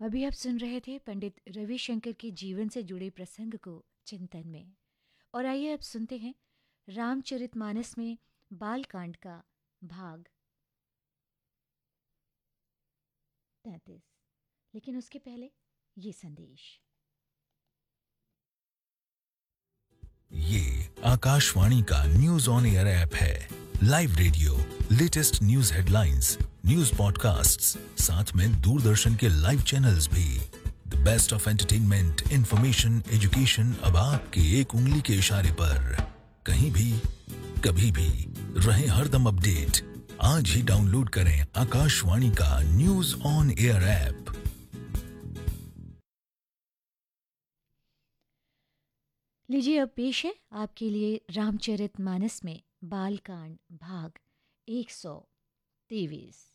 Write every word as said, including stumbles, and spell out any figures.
अभी आप सुन रहे थे पंडित रविशंकर के जीवन से जुड़े प्रसंग को चिंतन में। और आइए अब सुनते हैं रामचरितमानस में बालकांड का भाग तैंतीस। लेकिन उसके पहले ये संदेश। ये आकाशवाणी का न्यूज ऑन एयर ऐप है। Live radio, latest news headlines, news podcasts, साथ में दूरदर्शन के लाइव चैनल्स भी। The best of entertainment, information, education अब आपके एक उंगली के इशारे पर। कहीं भी, कभी भी, रहे हरदम अपडेट। आज ही डाउनलोड करें आकाशवाणी का न्यूज ऑन एयर ऐप। लीजिए अब पेश है आपके लिए रामचरितमानस में बालकांड भाग एक सौ तेईस।